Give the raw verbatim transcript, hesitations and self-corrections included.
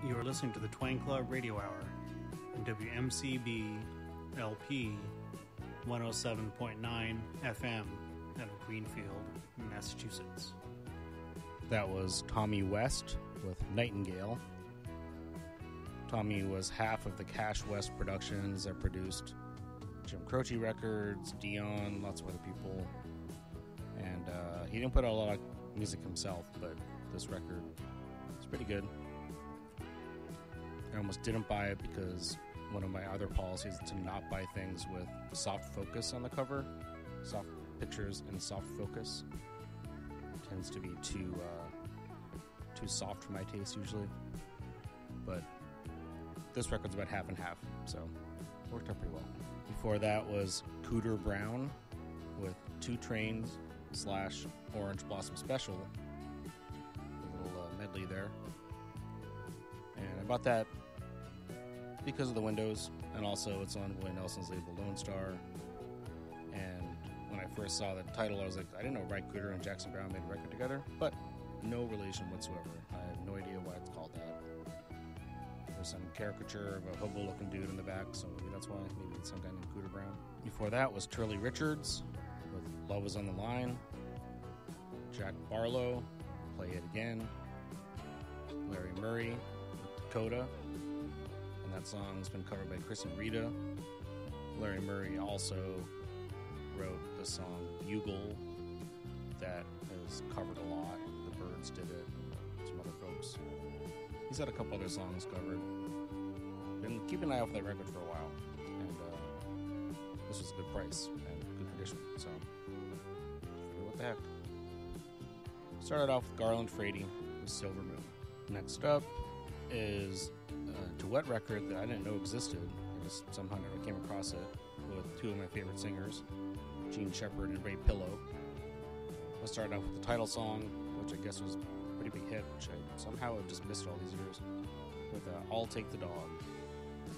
You are listening to the Twang Club Radio Hour on W M C B L P one oh seven point nine F M out of Greenfield, Massachusetts. That was Tommy West with Nightingale. Tommy was half of the Cash West Productions that produced Jim Croce Records, Dion, lots of other people. And uh, he didn't put out a lot of music himself, but this record is pretty good. I almost didn't buy it because one of my other policies is to not buy things with soft focus on the cover. Soft pictures in soft focus tends to be too uh, too soft for my taste usually. But this record's about half and half, so it worked out pretty well. Before that was Cooter Brown with Two Trains slash Orange Blossom Special. A little uh, medley there. And I bought that because of the windows, and also it's on Willie Nelson's label Lone Star. And when I first saw the title, I was like, I didn't know Ry Cooder and Jackson Browne made a record together, but no relation whatsoever. I have no idea why it's called that. There's some caricature of a hobo-looking dude in the back, so maybe that's why. Maybe it's some guy named Cooter Brown. Before that was Turley Richards with Love Is on the Line. Jack Barlow, Play It Again. Larry Murray with Dakota. And that song's been covered by Chris and Rita. Larry Murray also wrote the song Bugle that is covered a lot. The Byrds did it, and some other folks. He's had a couple other songs covered. Been keeping an eye out for that record for a while. And uh, this was a good price and good condition. So, what the heck. Started off with Garland Frady with Silver Moon. Next up is a duet record that I didn't know existed. I just somehow never came across it, with two of my favorite singers, Gene Shepard and Ray Pillow. I started off with the title song, which I guess was a pretty big hit, which I somehow have just missed all these years, with uh, I'll Take the Dog.